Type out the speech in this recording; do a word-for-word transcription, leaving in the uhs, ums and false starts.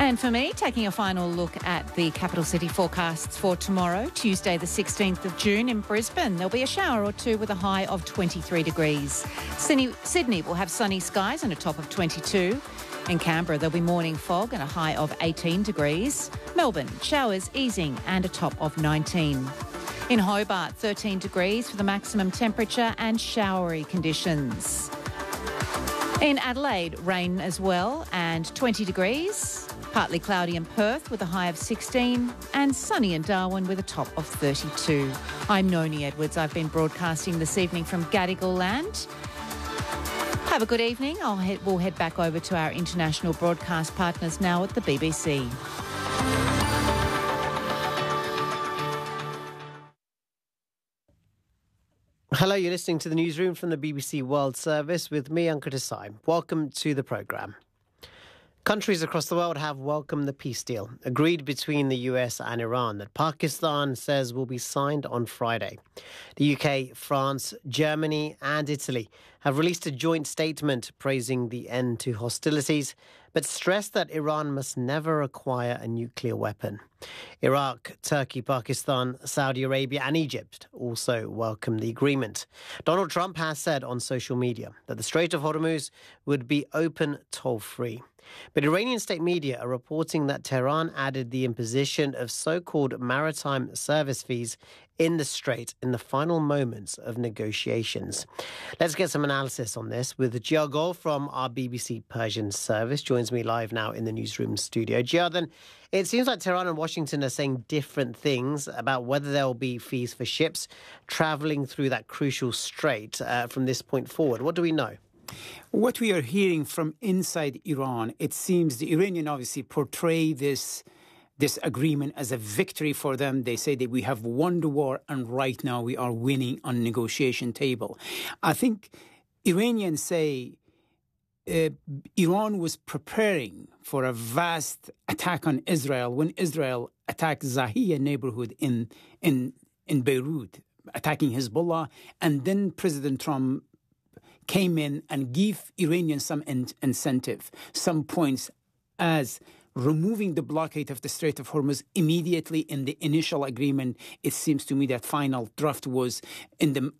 And for me, taking a final look at the capital city forecasts for tomorrow, Tuesday the sixteenth of June in Brisbane. There'll be a shower or two with a high of twenty-three degrees. Sydney, Sydney will have sunny skies and a top of twenty-two. In Canberra, there'll be morning fog and a high of eighteen degrees. Melbourne, showers easing and a top of nineteen. In Hobart, thirteen degrees for the maximum temperature and showery conditions. In Adelaide, rain as well and twenty degrees. Partly cloudy in Perth with a high of sixteen and sunny in Darwin with a top of thirty-two. I'm Noni Edwards. I've been broadcasting this evening from Gadigal Land. Have a good evening. I'll head, we'll head back over to our international broadcast partners now at the B B C. Hello, you're listening to the newsroom from the B B C World Service with me, Ankit Desai. Welcome to the programme. Countries across the world have welcomed the peace deal agreed between the U S and Iran that Pakistan says will be signed on Friday. The U K, France, Germany and Italy have released a joint statement praising the end to hostilities, but stressed that Iran must never acquire a nuclear weapon. Iraq, Turkey, Pakistan, Saudi Arabia and Egypt also welcome the agreement. Donald Trump has said on social media that the Strait of Hormuz would be open toll-free. But Iranian state media are reporting that Tehran added the imposition of so-called maritime service fees in the strait in the final moments of negotiations. Let's get some analysis on this with Jia Gol from our B B C Persian service. Joins me live now in the newsroom studio. Jia, then, it seems like Tehran and Washington are saying different things about whether there will be fees for ships travelling through that crucial strait uh, from this point forward. What do we know? What we are hearing from inside Iran, it seems the Iranian obviously portray this this agreement as a victory for them. They say that we have won the war and right now we are winning on the negotiation table. I think Iranians say uh, Iran was preparing for a vast attack on Israel when Israel attacked Zahiya neighborhood in, in, in Beirut, attacking Hezbollah, and then President Trump came in and gave Iranians some in- incentive, some points as removing the blockade of the Strait of Hormuz immediately in the initial agreement. It seems to me that final draft was in the